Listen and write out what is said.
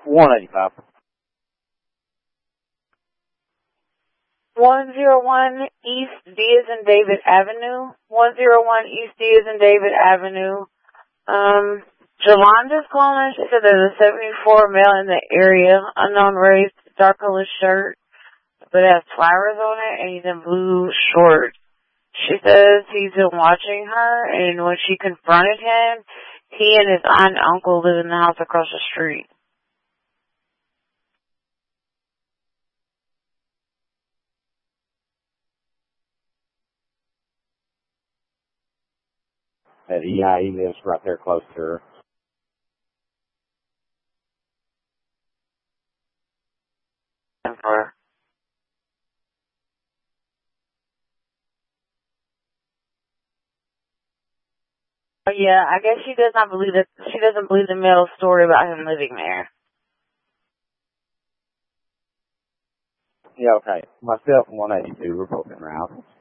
185. 101 East Diaz and David Avenue. 101 East Diaz and David Avenue. Jolanda's calling. She said there's a 74 male in the area, unknown race, dark colored shirt, but it has flowers on it, and he's in blue shorts. She says he's been watching her, and when she confronted him, he and his aunt and uncle live in the house across the street. Yeah, he lives right there close to her. Yeah, I guess she does not believe that. She doesn't believe the male's story about him living there. Yeah, okay. Myself and 182, we're both in route.